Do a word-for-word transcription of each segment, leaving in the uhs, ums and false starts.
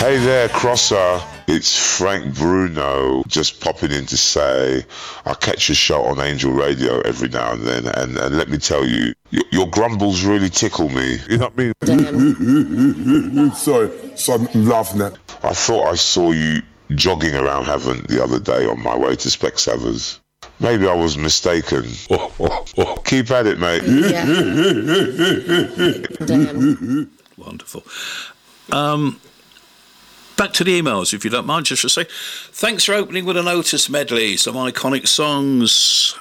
Hey there, Crosser. It's Frank Bruno, just popping in to say I catch your show on Angel Radio every now and then, and, and let me tell you, your, your grumbles really tickle me. You know what I mean? Sorry, so I'm laughing at. I thought I saw you jogging around Havant the other day on my way to Specsavers. Maybe I was mistaken. Oh, oh, oh. Keep at it, mate. Yeah. Wonderful. Um... Back to the emails, if you don't mind, just to say, thanks for opening with an Otis medley, some iconic songs.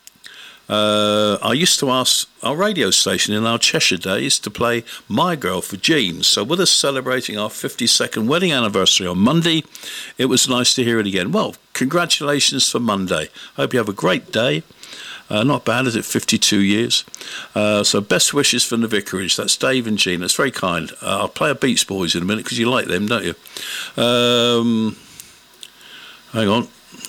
Uh, I used to ask our radio station in our Cheshire days to play My Girl for Jean. So with us celebrating our fifty-second wedding anniversary on Monday, it was nice to hear it again. Well, congratulations for Monday. Hope you have a great day. Uh, not bad, is it? fifty-two years. Uh, so best wishes from the vicarage. That's Dave and Jean. That's very kind. Uh, I'll play a Beats Boys in a minute because you like them, don't you? Um, hang on.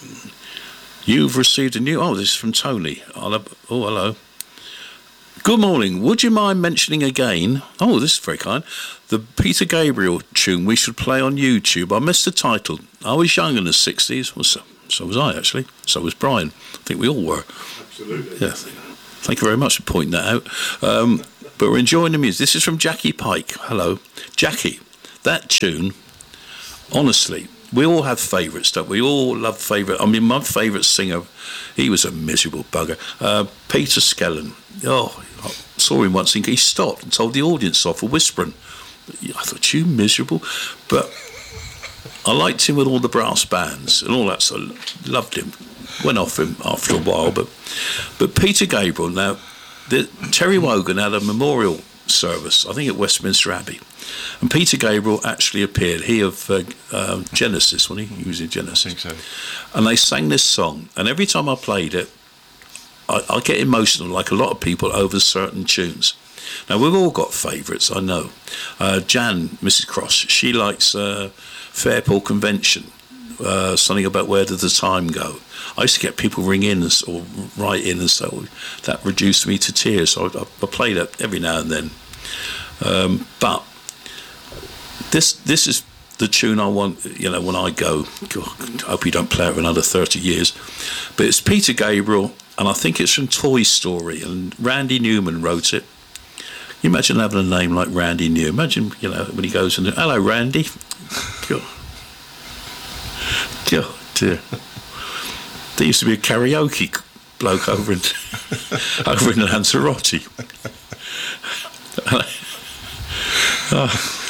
You've received a new... Oh, this is from Tony. I'll have, oh, hello. Good morning. Would you mind mentioning again... Oh, this is very kind. The Peter Gabriel tune we should play on YouTube. I missed the title. I was young in the sixties. Well, so, so was I, actually. So was Brian. I think we all were. Absolutely. Yeah, thank you very much for pointing that out. Um, but we're enjoying the music. This is from Jackie Pike. Hello. Jackie, that tune, honestly, we all have favourites, don't we? We all love favourite. I mean, my favourite singer, he was a miserable bugger. Uh, Peter Skellern. Oh, I saw him once and he stopped and told the audience off for whispering. I thought, you miserable. But I liked him with all the brass bands and all that, so I loved him. Went off him after a while, but but Peter Gabriel. Now, the, Terry Wogan had a memorial service, I think at Westminster Abbey, and Peter Gabriel actually appeared. He of uh, uh, Genesis, when he, he was in Genesis, I think so. And they sang this song, and every time I played it, I, I get emotional, like a lot of people, over certain tunes. Now we've all got favourites, I know. Uh, Jan, Missus Cross, she likes uh, Fairport Convention. Uh, something about Where Did the Time Go. I used to get people ring in and, or write in and so that reduced me to tears. So I, I play that every now and then. Um, but this this is the tune I want, you know, when I go. God, I hope you don't play it for another thirty years. But it's Peter Gabriel, and I think it's from Toy Story, and Randy Newman wrote it. Can you imagine having a name like Randy Newman? Imagine, you know, when he goes and, hello, Randy. God. God, dear. There used to be a karaoke bloke over in over in Lanzarote. uh,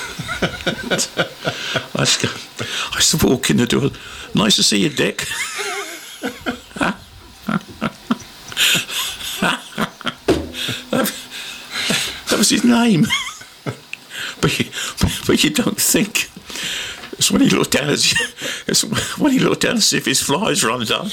I, used to go, I used to walk in the door. Nice to see you, Dick. that, that was his name. but, you, but you don't think. It's when he looked down as it's when he looked down to see if his flies run down.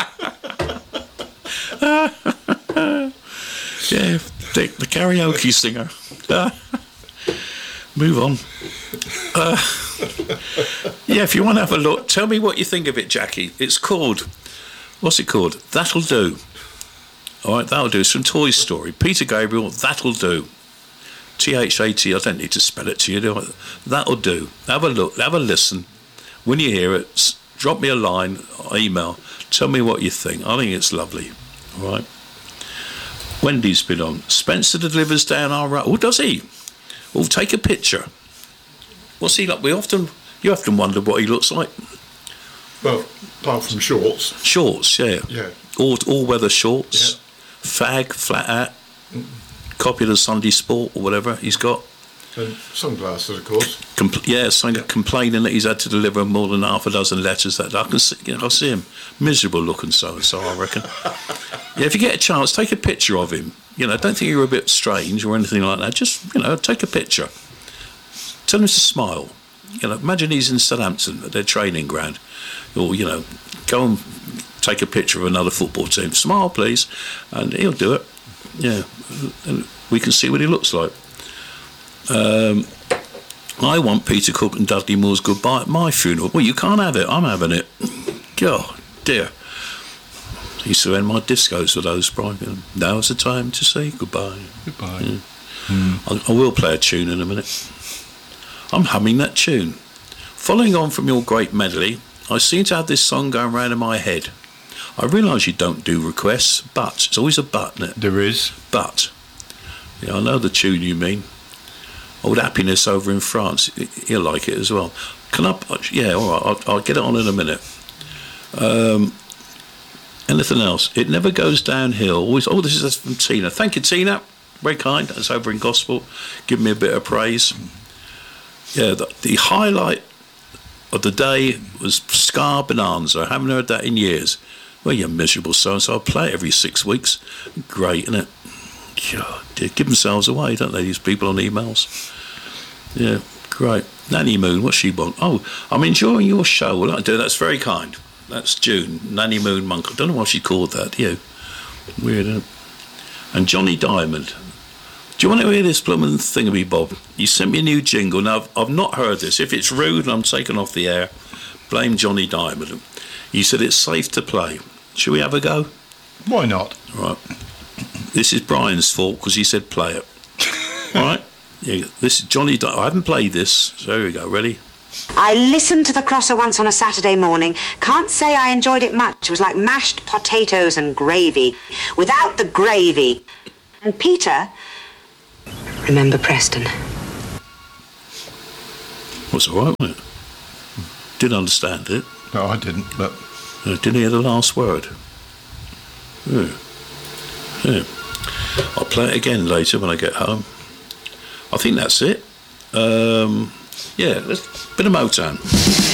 Yeah, the, the karaoke singer. Uh, move on. Uh, yeah, if you want to have a look, tell me what you think of it, Jackie. It's called, what's it called? That'll Do. All right, That'll Do. It's from Toy Story. Peter Gabriel, That'll Do. T H A T, I don't need to spell it to you, do I? That'll do. Have a look, have a listen. When you hear it, drop me a line, email, tell me what you think. I think it's lovely. All right. Wendy's been on. Spencer delivers down our road. Oh, does he? Well, take a picture. What's he like? We often, you often wonder what he looks like. Well, apart from shorts. Shorts, yeah. Yeah. All, all weather shorts. Yeah. Fag, flat hat. Mm. Copy of the Sunday Sport or whatever he's got. And sunglasses, of course. Compl- yeah, so yeah. Complaining that he's had to deliver more than half a dozen letters that day. I can see, you know, I see him miserable looking so and so. I reckon. Yeah, if you get a chance, take a picture of him. You know, don't think you're a bit strange or anything like that. Just, you know, take a picture. Tell him to smile. You know, imagine he's in Southampton at their training ground, or you know, go and take a picture of another football team. Smile, please, and he'll do it. Yeah, and we can see what he looks like. Um, I want Peter Cook and Dudley Moore's Goodbye at my funeral. Well, you can't have it. I'm having it. God, dear. I used to end my discos with those, Brian. Now's the time to say goodbye. Goodbye. Yeah. Mm. I, I will play a tune in a minute. I'm humming that tune. Following on from your great medley, I seem to have this song going round in my head. I realise you don't do requests, but it's always a but, isn't it? There is. But, yeah, I know the tune you mean. Old Happiness over in France, he'll like it as well. Can I? Yeah, all right, I'll, I'll get it on in a minute. Um, anything else? It never goes downhill. Always. Oh, this is from Tina. Thank you, Tina. Very kind. That's over in Gospel. Give me a bit of praise. Yeah, the, the highlight of the day was Scar Bonanza. I haven't heard that in years. Well, you miserable so-and-so. I play it every six weeks. Great, isn't it? God, they give themselves away, don't they, these people on emails? Yeah, great. Nanny Moon, what's she want? Oh, I'm enjoying your show. Well, I do. That's very kind. That's June. Nanny Moon Monk. I don't know why she called that. You. Weird, isn't it? And Johnny Diamond. Do you want to hear this blooming thingammy, Bob? You sent me a new jingle. Now, I've, I've not heard this. If it's rude and I'm taken off the air, blame Johnny Diamond. You said it's safe to play. Shall we have a go? Why not? Right. This is Brian's fault because he said play it. All right? Yeah, this is Johnny Di- I haven't played this, so here we go. Ready? I listened to the Crosser once on a Saturday morning. Can't say I enjoyed it much. It was like mashed potatoes and gravy. Without the gravy. And Peter, remember Preston. Was all right, wasn't it? Didn't understand it. No, I didn't, but... Uh, didn't hear the last word. Yeah. Yeah. I'll play it again later when I get home. I think that's it. Um, yeah, let's bit of Motown.